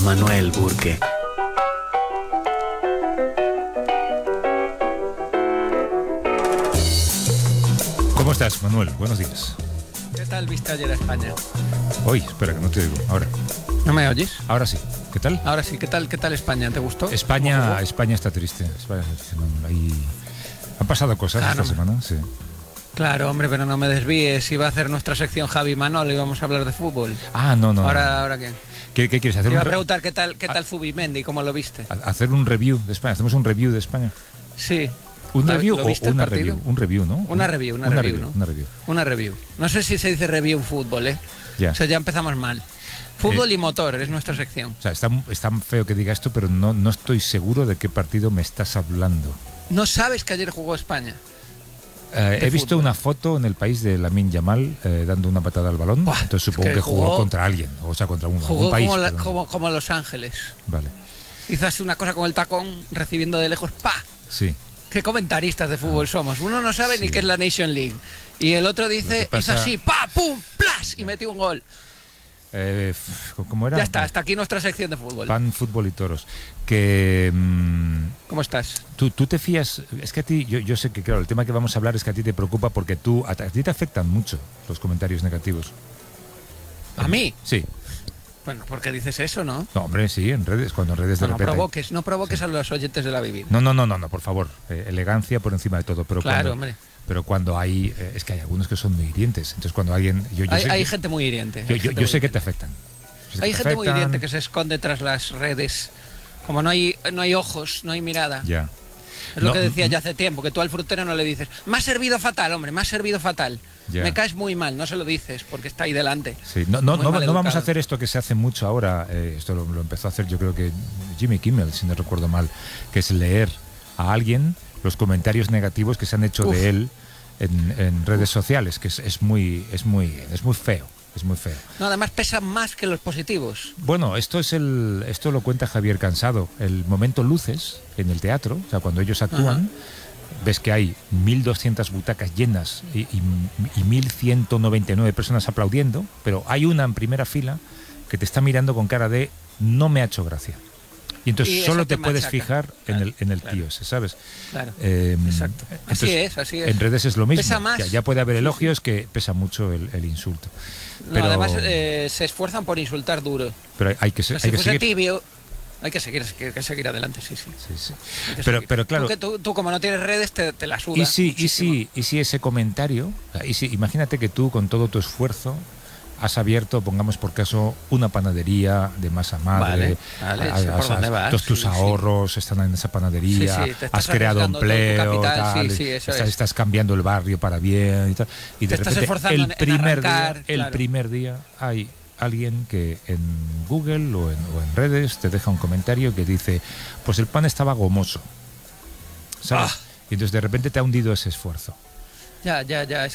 Manuel Burke. ¿Cómo estás, Manuel? Buenos días. ¿Qué tal viste ayer a España? Hoy, espera, que no te oigo. Ahora. ¿No me oyes? Ahora sí. ¿Qué tal? Ahora sí. ¿Qué tal España? ¿Te gustó? España está triste. Han pasado cosas esta semana, sí. Claro, hombre, pero no me desvíes. Iba a hacer nuestra sección Javi Manol y vamos a hablar de fútbol. Ah, no. ¿Ahora qué? ¿Qué quieres hacer? Te iba a preguntar qué tal Zubimendi, ¿cómo lo viste? Hacer un review de España. ¿Hacemos un review de España? Sí. ¿Un review ¿Lo o viste una el partido? review? Un review, ¿no? Una review, ¿no? Una review. No sé si se dice review en fútbol, ¿eh? Ya. O sea, ya empezamos mal. Fútbol y motor es nuestra sección. O sea, está feo que diga esto, pero no estoy seguro de qué partido me estás hablando. ¿No sabes que ayer jugó España? He visto una foto en El País de Lamine Yamal dando una patada al balón. Buah, entonces supongo que jugó contra alguien, o sea, contra un país. Como Los Ángeles. Vale. Hizo así una cosa con el tacón, recibiendo de lejos, ¡pa! Sí. Qué comentaristas de fútbol somos. Uno no sabe ni qué es la Nation League. Y el otro dice, hizo así, ¡pa! ¡Pum! ¡Plas! Y metió un gol. ¿Cómo era? Ya está, hasta aquí nuestra sección de fútbol. Pan, fútbol y toros. Que ¿Cómo estás? tú te fías. Es que a ti, yo sé que, claro, el tema que vamos a hablar es que a ti te preocupa porque a ti te afectan mucho los comentarios negativos. ¿A mí? Sí. Bueno, ¿por qué dices eso, no? No, hombre, sí, en redes, cuando en redes de repente. No provoques sí a los oyentes de La Vivir. No, por favor. Elegancia por encima de todo. Pero claro, hombre. Pero cuando hay. Es que hay algunos que son muy hirientes. Entonces, cuando alguien. Hay gente muy hiriente. Yo sé que te afectan. Hay gente muy hiriente que se esconde tras las redes. Como no hay ojos, no hay mirada. Ya. Es lo que decía ya hace tiempo, que tú al frutero no le dices, me has servido fatal, hombre, me has servido fatal. Ya. Me caes muy mal, no se lo dices, porque está ahí delante. Sí. No vamos a hacer esto que se hace mucho ahora. Esto lo empezó a hacer, yo creo que Jimmy Kimmel, si no recuerdo mal, que es leer a alguien los comentarios negativos que se han hecho de él en redes sociales, que es muy feo. Es muy feo. No, además pesan más que los positivos. Bueno, esto lo cuenta Javier Cansado. El momento luces en el teatro, o sea, cuando ellos actúan, ves que hay 1.200 butacas llenas y 1.199 personas aplaudiendo, pero hay una en primera fila que te está mirando con cara de no me ha hecho gracia. Y entonces solo te puedes fijar en el tío ese, ¿sabes? Claro, exacto. Entonces, así es. En redes es lo mismo. Pesa más. Ya puede haber elogios que pesa mucho el insulto. Pero, además se esfuerzan por insultar duro. Pero hay que seguir. Tibio, hay que seguir adelante, sí. Pero claro. Tú como no tienes redes te la suda. Y si ese comentario, imagínate que tú con todo tu esfuerzo has abierto, pongamos por caso, una panadería de masa madre. Vale, todos tus ahorros están en esa panadería, has creado empleo, estás cambiando el barrio para bien y tal. Y de repente el primer día hay alguien que en Google o en redes te deja un comentario que dice, pues el pan estaba gomoso, ¿sabes? Y entonces de repente te ha hundido ese esfuerzo. Ya,